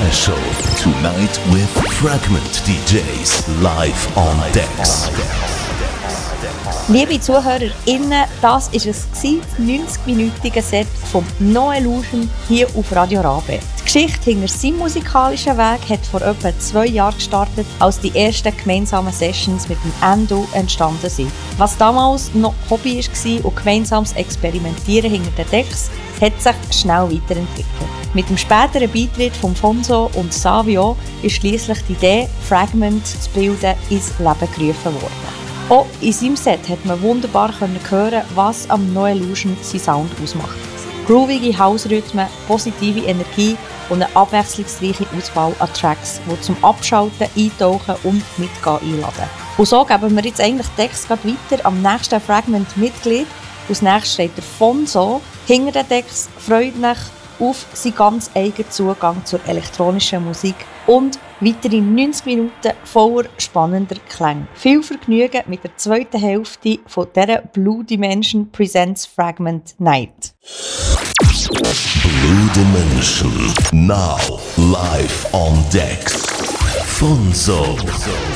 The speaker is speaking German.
special. Tonight with Fragment DJs live on Decks. Liebe ZuhörerInnen, das war es, das 90-minütige Set vom No Illusion hier auf Radio Rabe. Die Geschichte hinter seinem musikalischen Weg hat vor etwa 2 Jahren gestartet, als die ersten gemeinsamen Sessions mit dem Endo entstanden sind. Was damals noch Hobby war und gemeinsames Experimentieren hinter den Decks, hat sich schnell weiterentwickelt. Mit dem späteren Beitritt von Fonso und Savio ist schliesslich die Idee, Fragment zu bilden, ins Leben gerufen worden. Auch in seinem Set hat man wunderbar hören, was am No Illusion seinen Sound ausmacht. Groovige Hausrhythmen, positive Energie und eine abwechslungsreiche Auswahl an Tracks, die zum Abschalten, Eintauchen und Mitgehen einladen. Und so geben wir jetzt eigentlich den Text weiter am nächsten Fragment-Mitglied. Als nächstes steht der Fonso. Hinter den Text freut mich auf seinen ganz eigenen Zugang zur elektronischen Musik und weitere 90 Minuten voller spannender Klänge. Viel Vergnügen mit der zweiten Hälfte von dieser Blue Dimension Presents Fragment Night. Blue Dimension, now live on Decks. Fonso.